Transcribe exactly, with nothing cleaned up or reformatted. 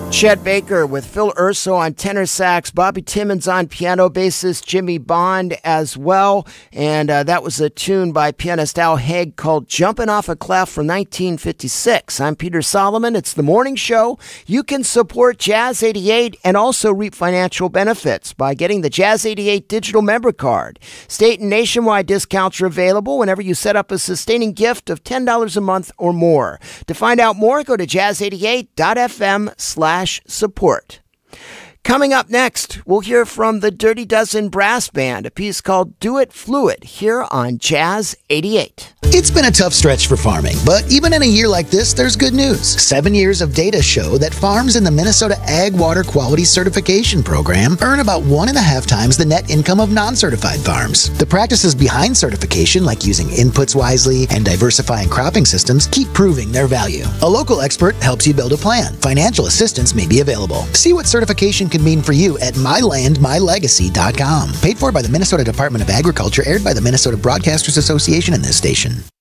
Chet Baker with Phil Urso on tenor sax, Bobby Timmons on piano, bassist Jimmy Bond as well. And uh, that was a tune by pianist Al Haig called Jumpin' Off a Clef from nineteen fifty-six. I'm Peter Solomon. It's the morning show. You can support Jazz eighty-eight and also reap financial benefits by getting the Jazz eighty-eight digital member card. State and nationwide discounts are available whenever you set up a sustaining gift of ten dollars a month or more. To find out more, go to jazz eighty-eight dot f m slash support. Coming up next, we'll hear from the Dirty Dozen Brass Band, a piece called Do It Fluid, here on Jazz eighty-eight. It's been a tough stretch for farming, but even in a year like this, there's good news. Seven years of data show that farms in the Minnesota Ag Water Quality Certification Program earn about one and a half times the net income of non-certified farms. The practices behind certification, like using inputs wisely and diversifying cropping systems, keep proving their value. A local expert helps you build a plan. Financial assistance may be available. See what certification can mean for you at my land my legacy dot com. Paid for by the Minnesota Department of Agriculture, aired by the Minnesota Broadcasters Association and this station.